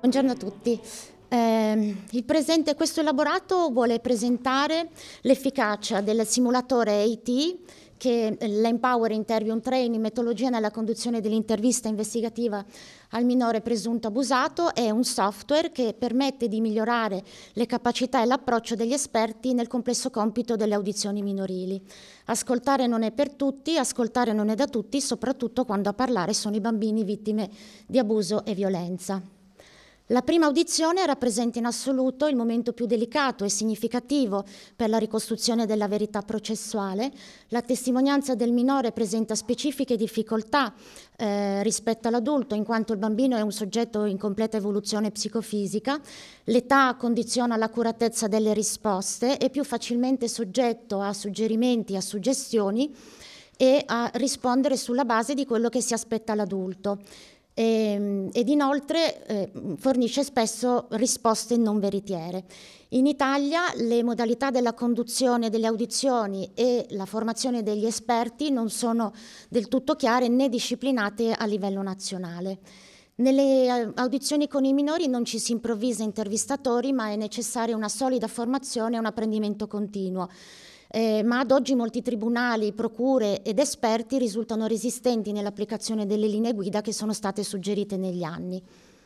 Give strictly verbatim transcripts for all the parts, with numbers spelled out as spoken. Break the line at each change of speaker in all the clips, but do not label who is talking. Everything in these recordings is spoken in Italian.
Buongiorno a tutti. Eh, il presente, questo elaborato vuole presentare l'efficacia del simulatore A T, che è l'Empower Interview Training, metodologia nella conduzione dell'intervista investigativa al minore presunto abusato. È un software che permette di migliorare le capacità e l'approccio degli esperti nel complesso compito delle audizioni minorili. Ascoltare non è per tutti, ascoltare non è da tutti, soprattutto quando a parlare sono i bambini vittime di abuso e violenza. La prima audizione rappresenta in assoluto il momento più delicato e significativo per la ricostruzione della verità processuale. La testimonianza del minore presenta specifiche difficoltà eh, rispetto all'adulto, in quanto il bambino è un soggetto in completa evoluzione psicofisica. L'età condiziona l'accuratezza delle risposte, è più facilmente soggetto a suggerimenti, a suggestioni e a rispondere sulla base di quello che si aspetta l'adulto. E, ed inoltre eh, fornisce spesso risposte non veritiere. In Italia le modalità della conduzione delle audizioni e la formazione degli esperti non sono del tutto chiare né disciplinate a livello nazionale. Nelle audizioni con i minori non ci si improvvisa intervistatori, ma è necessaria una solida formazione e un apprendimento continuo. Eh, ma ad oggi molti tribunali, procure ed esperti risultano resistenti nell'applicazione delle linee guida che sono state suggerite negli anni.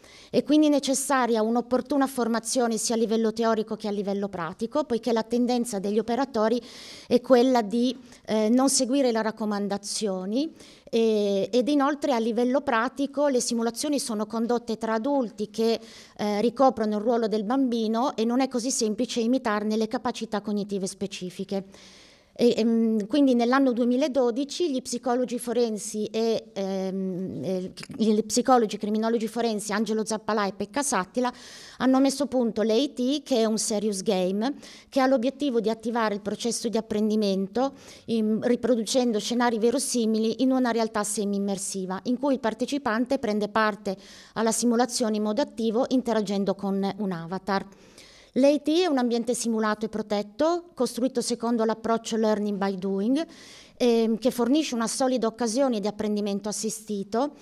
È quindi necessaria un'opportuna formazione sia a livello teorico che a livello pratico, poiché la tendenza degli operatori è quella di eh, non seguire le raccomandazioni e, ed inoltre a livello pratico le simulazioni sono condotte tra adulti che eh, ricoprono il ruolo del bambino e non è così semplice imitarne le capacità cognitive specifiche. E, e, quindi nell'anno duemiladodici gli psicologi forensi e ehm, eh, gli psicologi criminologi forensi Angelo Zappalà e Pekka Sattila hanno messo a punto l'A T, che è un serious game che ha l'obiettivo di attivare il processo di apprendimento in, riproducendo scenari verosimili in una realtà semi-immersiva in cui il partecipante prende parte alla simulazione in modo attivo interagendo con un avatar. L'A T è un ambiente simulato e protetto, costruito secondo l'approccio Learning by Doing, eh, che fornisce una solida occasione di apprendimento assistito.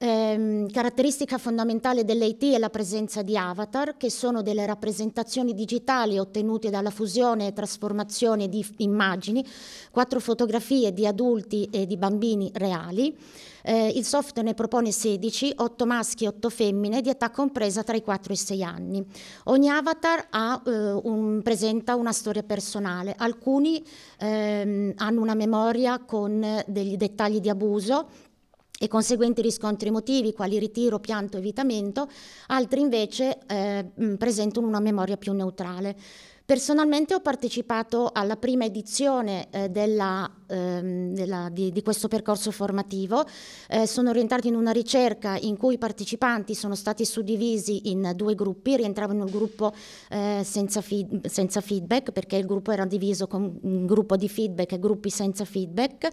Eh, caratteristica fondamentale dell'A T è la presenza di avatar, che sono delle rappresentazioni digitali ottenute dalla fusione e trasformazione di immagini, quattro fotografie di adulti e di bambini reali. Eh, il software ne propone sedici, otto maschi e otto femmine, di età compresa tra i quattro e i sei anni. Ogni avatar ha, eh, un, presenta una storia personale. Alcuni ehm, hanno una memoria con degli dettagli di abuso e conseguenti riscontri emotivi quali ritiro, pianto, evitamento, altri invece eh, presentano una memoria più neutrale. Personalmente ho partecipato alla prima edizione eh, della, ehm, della, di, di questo percorso formativo. Eh, sono orientata in una ricerca in cui i partecipanti sono stati suddivisi in due gruppi, rientravano nel gruppo eh, senza, feed, senza feedback, perché il gruppo era diviso con un gruppo di feedback e gruppi senza feedback.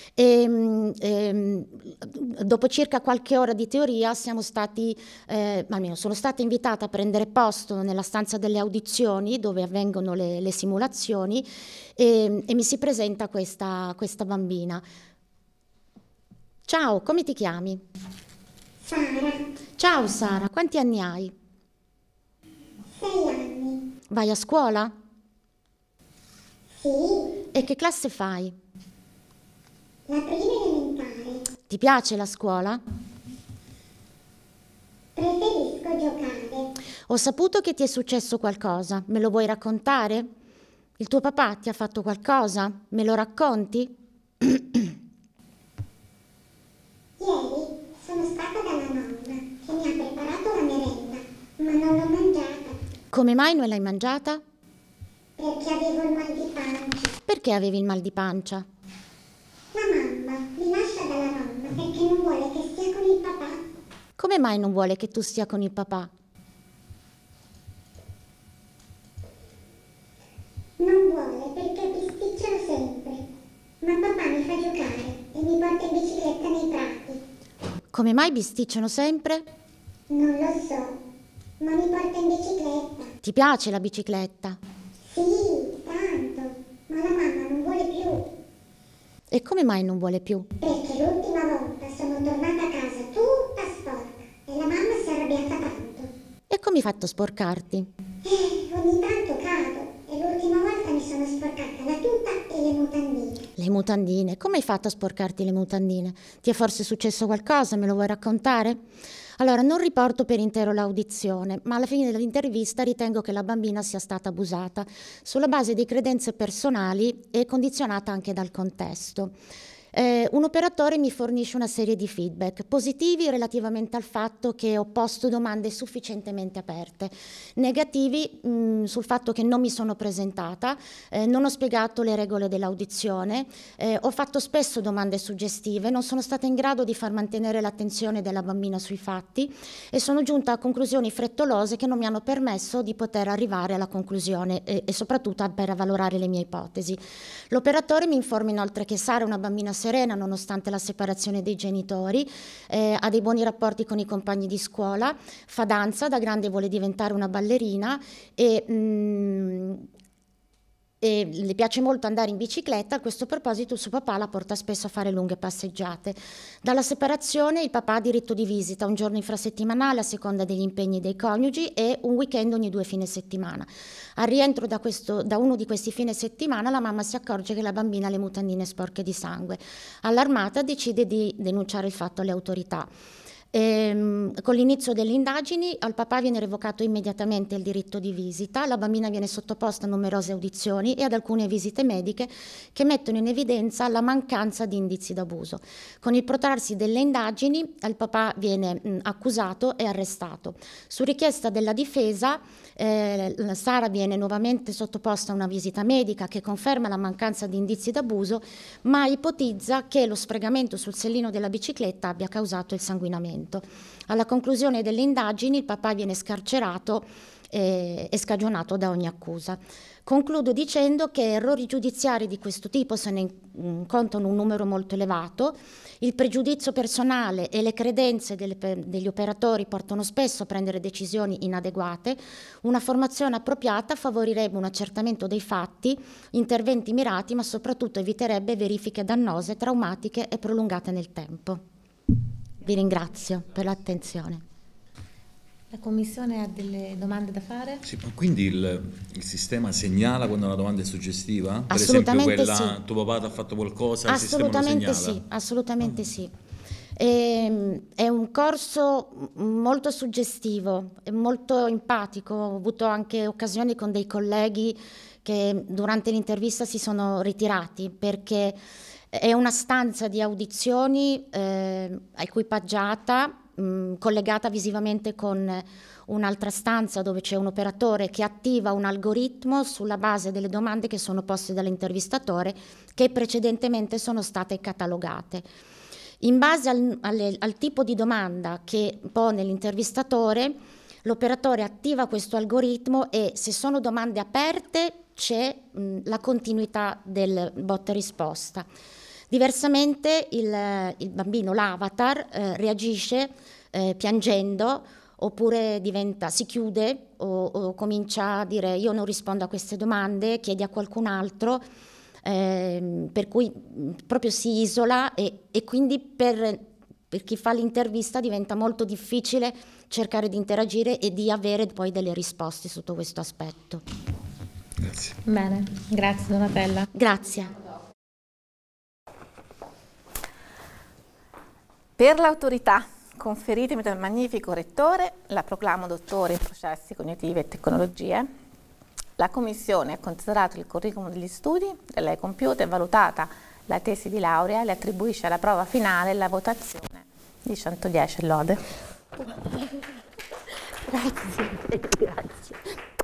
E, e, dopo circa qualche ora di teoria siamo stati, eh, almeno sono stata invitata a prendere posto nella stanza delle audizioni dove avvengono le, le simulazioni e, e mi si presenta questa, questa bambina. Ciao, come ti chiami?
Sara.
Ciao Sara, quanti anni hai?
Sei anni.
Vai a scuola?
Sì.
E che classe fai?
La prima elementare.
Ti piace la scuola?
Preferisco giocare.
Ho saputo che ti è successo qualcosa, me lo vuoi raccontare? Il tuo papà ti ha fatto qualcosa? Me lo racconti?
Ieri sono stata dalla nonna che mi ha preparato la merenda, ma non l'ho mangiata.
Come mai non l'hai mangiata?
Perché avevo il mal di pancia.
Perché avevi il mal di pancia?
La mamma mi lascia dalla nonna perché non vuole che stia con il papà.
Come mai non vuole che tu stia con il papà?
Non vuole perché bisticciano sempre, ma papà mi fa giocare e mi porta in bicicletta nei prati.
Come mai bisticciano sempre?
Non lo so, ma mi porta in bicicletta.
Ti piace la bicicletta?
Sì, tanto, ma la mamma non vuole più.
E come mai non vuole più?
Perché l'ultima volta sono tornata a casa tutta sporca e la mamma si è arrabbiata tanto.
come hai fatto a sporcarti?
Eh, ogni tanto cado e l'ultima volta mi sono sporcata la tuta e le mutandine.
Le mutandine, come hai fatto a sporcarti le mutandine? Ti è forse successo qualcosa, me lo vuoi raccontare? Allora, non riporto per intero l'audizione, ma alla fine dell'intervista ritengo che la bambina sia stata abusata sulla base di credenze personali e condizionata anche dal contesto. Eh, un operatore mi fornisce una serie di feedback positivi relativamente al fatto che ho posto domande sufficientemente aperte, negativi mh, sul fatto che non mi sono presentata, eh, non ho spiegato le regole dell'audizione, eh, ho fatto spesso domande suggestive, non sono stata in grado di far mantenere l'attenzione della bambina sui fatti e sono giunta a conclusioni frettolose che non mi hanno permesso di poter arrivare alla conclusione e, e soprattutto per avvalorare le mie ipotesi. L'operatore mi informa inoltre che Sara è una bambina serena nonostante la separazione dei genitori, eh, ha dei buoni rapporti con i compagni di scuola, fa danza, da grande vuole diventare una ballerina e, mm, e le piace molto andare in bicicletta. A questo proposito il suo papà la porta spesso a fare lunghe passeggiate. Dalla separazione il papà ha diritto di visita un giorno infrasettimanale a seconda degli impegni dei coniugi e un weekend ogni due fine settimana. Al rientro da, questo, da uno di questi fine settimana la mamma si accorge che la bambina ha le mutandine sporche di sangue. Allarmata decide di denunciare il fatto alle autorità. E, con l'inizio delle indagini al papà viene revocato immediatamente il diritto di visita, la bambina viene sottoposta a numerose audizioni e ad alcune visite mediche che mettono in evidenza la mancanza di indizi d'abuso. Con il protrarsi delle indagini il papà viene mh, accusato e arrestato. Su richiesta della difesa eh, Sara viene nuovamente sottoposta a una visita medica che conferma la mancanza di indizi d'abuso, ma ipotizza che lo sfregamento sul sellino della bicicletta abbia causato il sanguinamento. Alla conclusione delle indagini il papà viene scarcerato e, e scagionato da ogni accusa. Concludo dicendo che errori giudiziari di questo tipo se ne contano un numero molto elevato. Il pregiudizio personale e le credenze delle, degli operatori portano spesso a prendere decisioni inadeguate. Una formazione appropriata favorirebbe un accertamento dei fatti, interventi mirati, ma soprattutto eviterebbe verifiche dannose, traumatiche e prolungate nel tempo. Vi ringrazio per l'attenzione.
La Commissione ha delle domande da fare?
Sì, ma quindi il, il sistema segnala quando una domanda è suggestiva? Per
Assolutamente
esempio quella,
sì.
tuo papà ti ha fatto qualcosa,
Assolutamente
il sistema lo
sì, assolutamente sì. E, è un corso molto suggestivo, molto empatico. Ho avuto anche occasioni con dei colleghi che durante l'intervista si sono ritirati perché è una stanza di audizioni eh, equipaggiata, mh, collegata visivamente con un'altra stanza dove c'è un operatore che attiva un algoritmo sulla base delle domande che sono poste dall'intervistatore che precedentemente sono state catalogate. In base al, alle, al tipo di domanda che pone l'intervistatore, l'operatore attiva questo algoritmo e se sono domande aperte c'è mh, la continuità del botta risposta. Diversamente il, il bambino, l'avatar, eh, reagisce eh, piangendo oppure diventa, si chiude o, o comincia a dire io non rispondo a queste domande, chiedi a qualcun altro, eh, per cui proprio si isola e, e quindi per, per chi fa l'intervista diventa molto difficile cercare di interagire e di avere poi delle risposte sotto questo aspetto.
Grazie.
Bene, grazie Donatella.
Grazie.
Per l'autorità, conferitemi dal magnifico rettore, la proclamo dottore in processi cognitivi e tecnologie. La Commissione ha considerato il curriculum degli studi, da lei compiuta e valutata la tesi di laurea e le attribuisce alla prova finale la votazione di centodieci lode.
Grazie, grazie.